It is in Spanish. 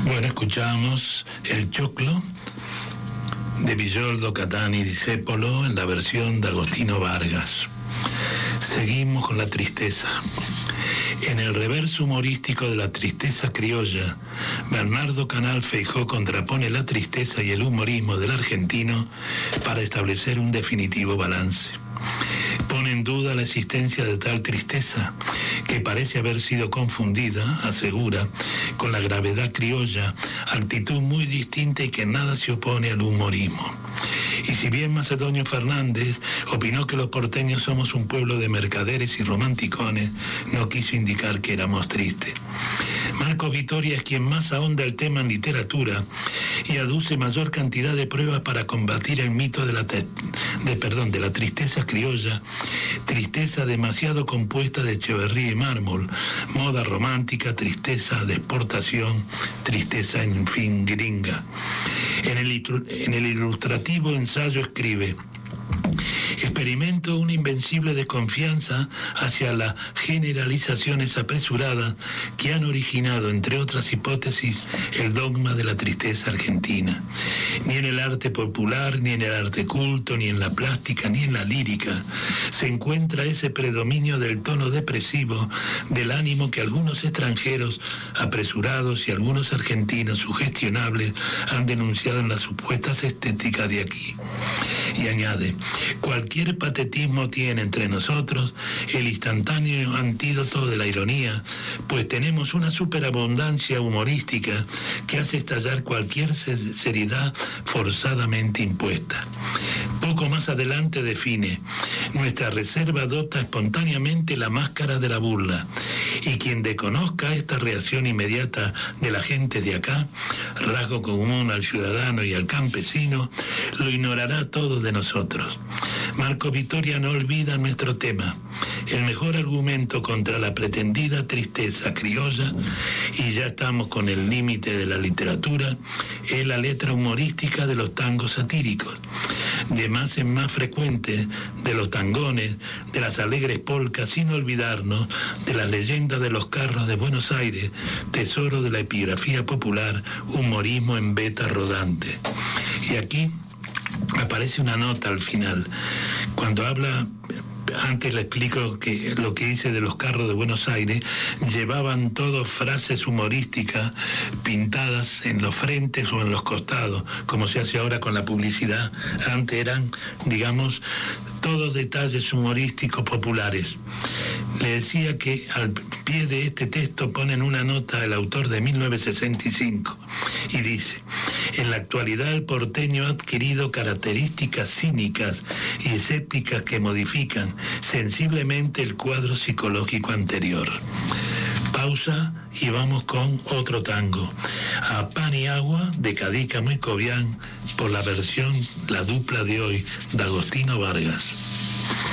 Bueno, escuchamos El Choclo de Villoldo, Catani y Discépolo en la versión de Agostino Vargas. Seguimos con la tristeza. En el reverso humorístico de la tristeza criolla, Bernardo Canal Feijó contrapone la tristeza y el humorismo del argentino para establecer un definitivo balance. Pone en duda la existencia de tal tristeza, que parece haber sido confundida, asegura, con la gravedad criolla, actitud muy distinta y que nada se opone al humorismo. Y si bien Macedonio Fernández opinó que los porteños somos un pueblo de mercaderes y romanticones, no quiso indicar que éramos tristes. Marcos Vitoria es quien más ahonda el tema en literatura y aduce mayor cantidad de pruebas para combatir el mito de la tristeza criolla, tristeza demasiado compuesta de Echeverría y mármol, moda romántica, tristeza de exportación, tristeza en fin gringa. En el ilustrativo ensayo escribe: experimento una invencible desconfianza hacia las generalizaciones apresuradas que han originado, entre otras hipótesis, el dogma de la tristeza argentina. Ni en el arte popular, ni en el arte culto, ni en la plástica, ni en la lírica se encuentra ese predominio del tono depresivo del ánimo que algunos extranjeros apresurados y algunos argentinos sugestionables han denunciado en las supuestas estéticas de aquí. Y añade: cualquier patetismo tiene entre nosotros el instantáneo antídoto de la ironía, pues tenemos una superabundancia humorística que hace estallar cualquier seriedad forzadamente impuesta. Poco más adelante define: nuestra reserva adopta espontáneamente la máscara de la burla, y quien desconozca esta reacción inmediata de la gente de acá, rasgo común al ciudadano y al campesino, lo ignorará todo de nosotros. Marcos Vitoria no olvida nuestro tema: el mejor argumento contra la pretendida tristeza criolla, y ya estamos con el límite de la literatura, es la letra humorística de los tangos satíricos, de más en más frecuente, de los tangones, de las alegres polcas, sin olvidarnos de las leyendas de los carros de Buenos Aires, tesoro de la epigrafía popular, humorismo en beta rodante. Y aquí aparece una nota al final, cuando habla. Antes le explico que lo que dice de los carros de Buenos Aires, llevaban todos frases humorísticas pintadas en los frentes o en los costados, como se hace ahora con la publicidad. Antes eran, digamos, todos detalles humorísticos populares. Le decía que al pie de este texto ponen una nota el autor de 1965 y dice: en la actualidad el porteño ha adquirido características cínicas y escépticas que modifican sensiblemente el cuadro psicológico anterior. Pausa y vamos con otro tango, A Pan y Agua, de Cadícamo y Cobián, por la versión, la dupla de hoy, de Agostino Vargas.